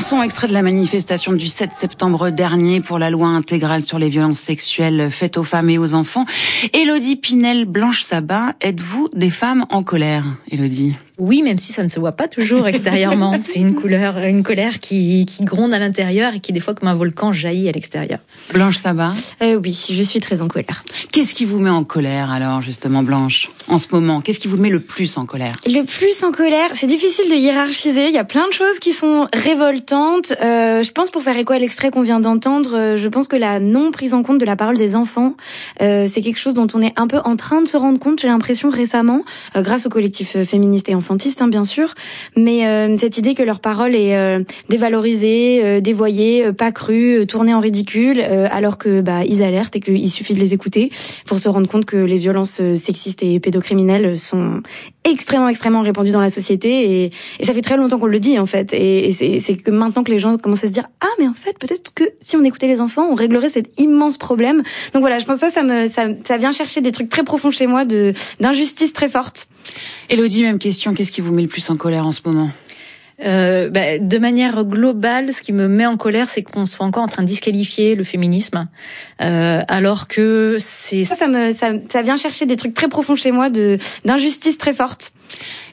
son extrait de la manifestation du 7 septembre dernier pour la loi intégrale sur les violences sexuelles faites aux femmes et aux enfants. Élodie Pinel, Blanche Sabat, êtes-vous des femmes en colère, Élodie ? Oui, même si ça ne se voit pas toujours extérieurement. C'est une colère qui gronde à l'intérieur et qui, des fois, comme un volcan, jaillit à l'extérieur. Blanche Sabat ? Oui, je suis très en colère. Qu'est-ce qui vous met en colère, alors, justement, Blanche, en ce moment ? Qu'est-ce qui vous met le plus en colère ? Le plus en colère, c'est difficile de hiérarchiser. Il y a plein de choses qui sont révoltantes. Je pense, pour faire écho à l'extrait qu'on vient d'entendre, je pense que la non prise en compte de la parole des enfants, c'est quelque chose dont on est un peu en train de se rendre compte, j'ai l'impression, récemment, grâce au collectif féministe et enfantiste, hein, bien sûr, mais cette idée que leur parole est dévalorisée, dévoyée, pas crue, tournée en ridicule, alors que ils alertent et qu'il suffit de les écouter pour se rendre compte que les violences sexistes et pédocriminelles sont extrêmement répandues dans la société, et ça fait très longtemps qu'on le dit, en fait, et c'est que maintenant que les gens commencent à se dire mais en fait peut-être que si on écoutait les enfants, on réglerait cet immense problème. Donc voilà, je pense que ça vient chercher des trucs très profonds chez moi, d'injustice très forte. Élodie, même question, qu'est-ce qui vous met le plus en colère en ce moment ? De manière globale, ce qui me met en colère, c'est qu'on soit encore en train de disqualifier le féminisme, alors que c'est ça vient chercher des trucs très profonds chez moi, d'injustice très forte.